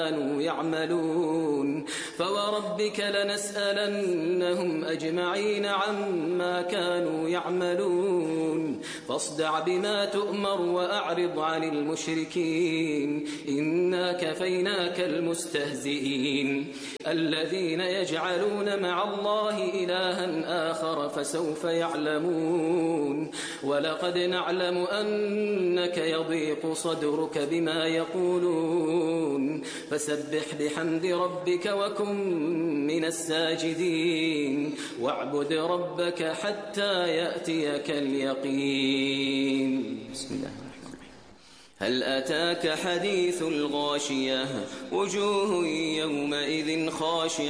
كانوا يعملون فوربك لنسألنهم أجمعين عما كانوا يعملون فاصدع بما تؤمر وأعرض عن المشركين إنا كفيناك المستهزئين الذين يجعلون مع الله إلها آخر فسوف يعلمون ولقد نعلم أنك يضيق صدرك بما يقولون فسبح بحمد ربك وكن من الساجدين واعبد ربك حتى يأتيك اليقين. بسم الله الرحمن الرحيم. هل أتاك حديث الغاشية وجوه يومئذ خاشعة